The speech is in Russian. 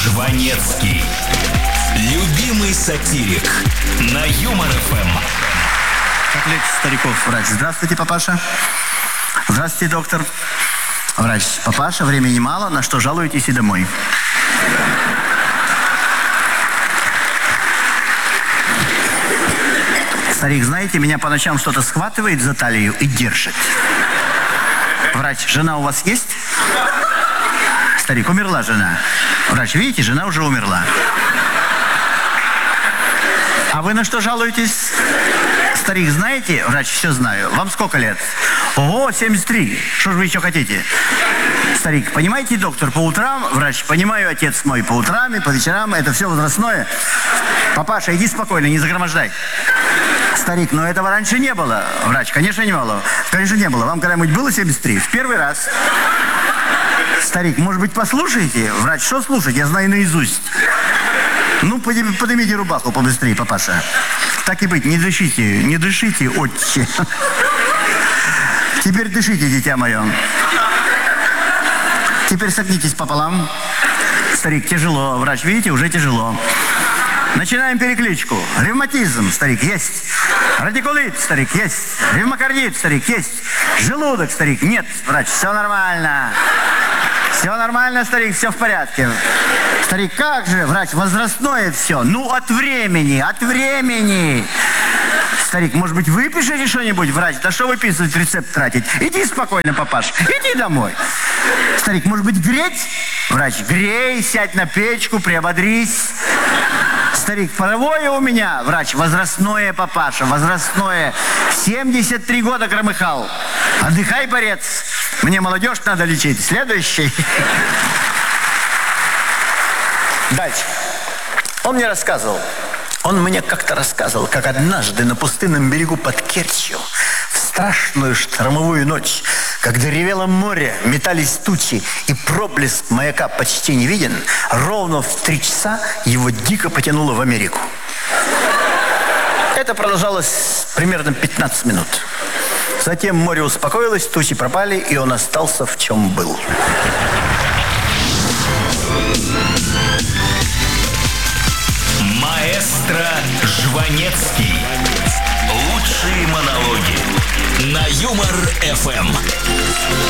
Жванецкий. Любимый сатирик на Юмор ФМ. Как лечит стариков врач? Здравствуйте, папаша. Здравствуйте, доктор. Врач. Папаша, времени мало, на что жалуетесь и домой. Старик, знаете, меня по ночам что-то схватывает за талию и держит. Врач, жена у вас есть? Старик, умерла жена. Врач, видите, жена уже умерла. А вы на что жалуетесь? Старик, знаете, врач, все знаю. Вам сколько лет? Ого, 73. Что же вы еще хотите? Старик, понимаете, доктор, по утрам, врач, понимаю, отец мой, по утрам и по вечерам, это все возрастное. Папаша, иди спокойно, не загромождай. Старик, но этого раньше не было. Врач, конечно, не было. Конечно, не было. Вам когда-нибудь было 73? В первый раз. Старик, может быть, послушаете? Врач, что слушать? Я знаю наизусть. Ну, поднимите рубаху побыстрее, папаша. Так и быть, не дышите, отче. Теперь дышите, дитя мое. Теперь согнитесь пополам. Старик, тяжело. Врач, видите, уже тяжело. Начинаем перекличку. Ревматизм, старик, есть. Радикулит, старик, есть. Ревмокардит, старик, есть. Желудок, старик, нет. Врач, все нормально. Все нормально, старик, все в порядке. Старик, как же, врач, возрастное все. Ну, от времени. Старик, может быть, выпишите что-нибудь, врач? Да что выписывать, рецепт тратить? Иди спокойно, папаш, иди домой. Старик, может быть, греть? Врач, грей, сядь на печку, приободрись. Старик, паровое у меня. Врач, возрастное, папаша, возрастное. 73 года громыхал. Отдыхай, борец. Мне молодежь надо лечить. Следующий. Дальше. Он мне как-то рассказывал, как однажды на пустынном берегу под Керчью в страшную штормовую ночь, когда ревело море, метались тучи, и проблеск маяка почти не виден, ровно в 3 часа его дико потянуло в Америку. Это продолжалось примерно 15 минут. Затем море успокоилось, тучи пропали, и он остался в чем был. Маэстро Жванецкий. Лучшие монологи на Юмор ФМ.